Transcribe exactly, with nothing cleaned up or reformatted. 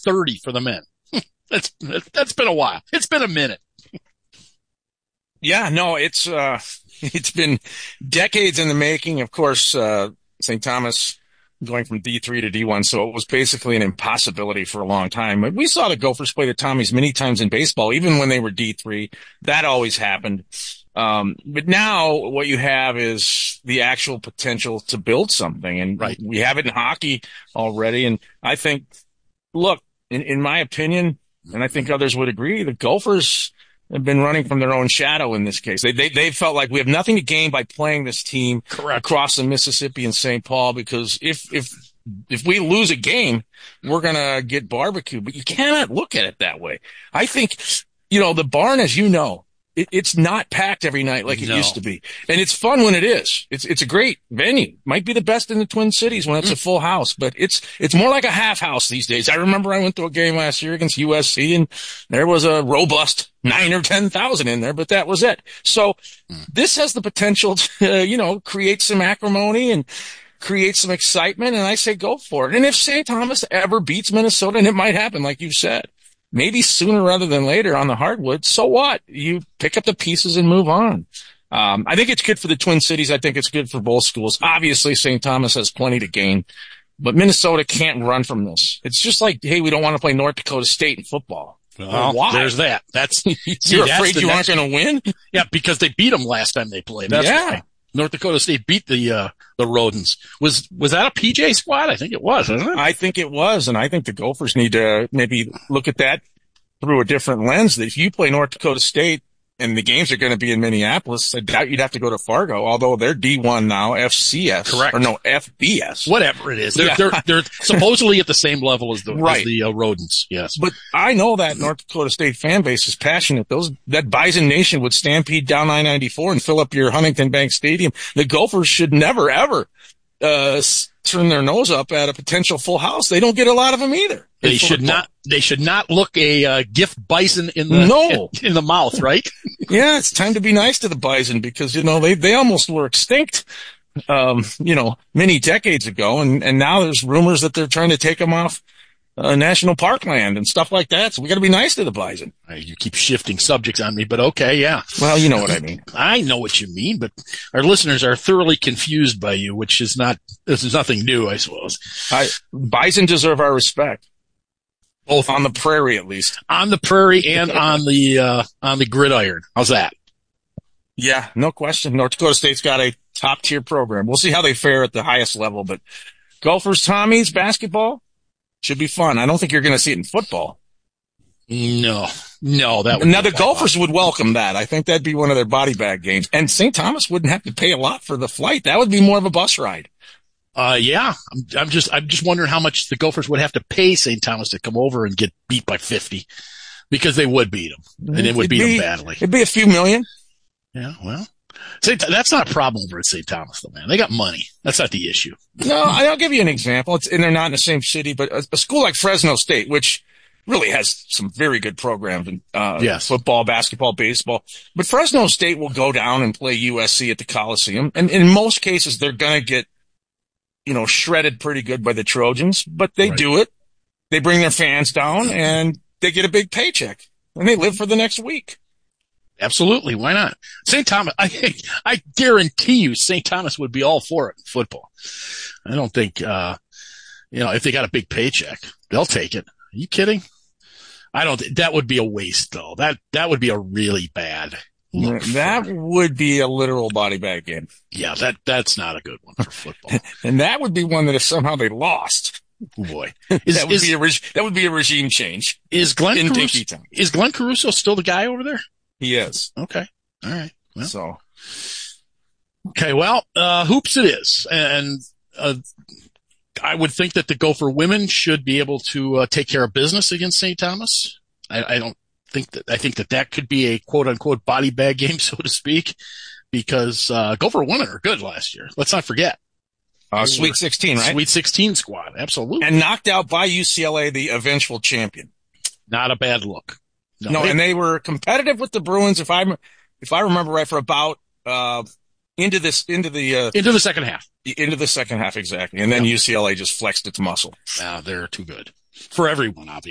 thirty for the men. That's, that's been a while. It's been a minute. Yeah, no, it's, uh, it's been decades in the making. Of course, uh, Saint Thomas going from D three to D one. So it was basically an impossibility for a long time. We saw the Gophers play the Tommies many times in baseball, even when they were D three. That always happened. Um, but now what you have is the actual potential to build something. And right. we have it in hockey already. And I think, look, in, in my opinion, and I think others would agree, the Gophers have been running from their own shadow in this case. They, they, they felt like we have nothing to gain by playing this team Correct. across the Mississippi and Saint Paul, because if, if, if we lose a game, we're going to get barbecued. But you cannot look at it that way. I think, you know, the barn, as you know, it, it's not packed every night like it no. used to be. And it's fun when it is. It's, it's a great venue. Might be the best in the Twin Cities when it's mm. a full house, but it's, it's more like a half house these days. I remember I went to a game last year against U S C and there was a robust nine or ten thousand in there, but that was it. So mm. this has the potential to, uh, you know, create some acrimony and create some excitement. And I say go for it. And if Saint Thomas ever beats Minnesota, and it might happen, like you said, maybe sooner rather than later on the hardwood, so what? You pick up the pieces and move on. Um, I think it's good for the Twin Cities. I think it's good for both schools. Obviously, Saint Thomas has plenty to gain, but Minnesota can't run from this. It's just like, hey, we don't want to play North Dakota State in football. Well, why? There's that. That's see, You're that's afraid you aren't going to win? Yeah, because they beat them last time they played. That's yeah. Why. North Dakota State beat the, uh, the Rodents. Was, was that a P J squad? I think it was, wasn't it? I think it was, and I think the Gophers need to maybe look at that through a different lens. That if you play North Dakota State and the games are going to be in Minneapolis, I doubt you'd have to go to Fargo, although they're D one now, F C S. Correct. Or no, F B S. Whatever it is. They're, Yeah. they're, they're supposedly at the same level as the, right. as the uh, Rodents. Yes. But I know that North Dakota State fan base is passionate. Those, that Bison Nation would stampede down I ninety-four and fill up your Huntington Bank Stadium. The Gophers should never, ever, uh, turn their nose up at a potential full house. They don't get a lot of them either. They should not, they should not look a, uh, gift bison in the, no. in, in the mouth, right? Yeah, it's time to be nice to the bison because, you know, they, they almost were extinct, um, you know, many decades ago. And, and now there's rumors that they're trying to take them off, uh, national parkland and stuff like that. So we got to be nice to the bison. You keep shifting subjects on me, but okay. Yeah. Well, you know what I mean. I know what you mean, but our listeners are thoroughly confused by you, which is not, this is nothing new, I suppose. I, bison deserve our respect. Both on the prairie, at least. On the prairie and on the, uh, on the gridiron. How's that? Yeah, no question. North Dakota State's got a top tier program. We'll see how they fare at the highest level, but Gophers, Tommies, basketball should be fun. I don't think you're going to see it in football. No, no, that would now the Gophers would welcome that. I think that'd be one of their body bag games. And Saint Thomas wouldn't have to pay a lot for the flight. That would be more of a bus ride. Uh, yeah, I'm, I'm just, I'm just wondering how much the Gophers would have to pay Saint Thomas to come over and get beat by fifty, because they would beat them, and it would it'd beat be, them badly. It'd be a few million. Yeah, well, Saint that's not a problem over at Saint Thomas, though, man. They got money. That's not the issue. No, I'll give you an example. It's, and they're not in the same city, but a, a school like Fresno State, which really has some very good programs in uh, yes. football, basketball, baseball. But Fresno State will go down and play U S C at the Coliseum, and in most cases, they're going to get, you know, shredded pretty good by the Trojans, but they right. do it. They bring their fans down and they get a big paycheck and they live for the next week. Absolutely. Why not? Saint Thomas, I, I guarantee you Saint Thomas would be all for it in football. I don't think, uh, you know, if they got a big paycheck, they'll take it. Are you kidding? I don't, that would be a waste though. That, that would be a really bad look. That would be a literal body bag game. Yeah, that, that's not a good one for football. And that would be one that if somehow they lost. Oh boy. Is, that would is, be a reg- that would be a regime change. Is Glenn Caruso, is Glenn Caruso still the guy over there? He is. Okay. All right. Well. So. Okay. Well, uh, hoops it is. And, uh, I would think that the Gopher women should be able to uh, take care of business against Saint Thomas. I, I don't think that, I think that that could be a quote unquote body bag game, so to speak, because, uh, Gopher women are good last year. Let's not forget. Uh, Sweet sixteen, right? Sweet sixteen squad. Absolutely. And knocked out by U C L A, the eventual champion. Not a bad look. No, no, and they were competitive with the Bruins, if I if I remember right, for about uh into this into the uh, into the second half. Into the second half, exactly. And then yep. U C L A just flexed its muscle. Uh, they're too good for everyone, obviously.